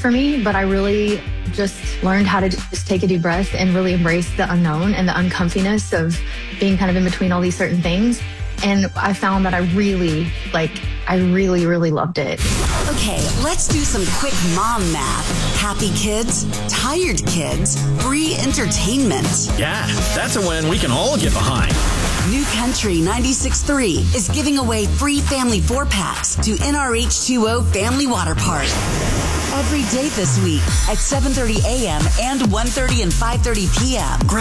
for me, but I really just learned how to just take a deep breath and really embrace the unknown and the uncomfiness of being kind of in between all these certain things. And I found that I really loved it. Okay, let's do some quick mom math. Happy kids, tired kids, free entertainment. Yeah, that's a win we can all get behind. New Country 96.3 is giving away free family 4-packs to NRH2O Family Water Park. Every day this week at 7:30 a.m. and 1:30 and 5:30 p.m.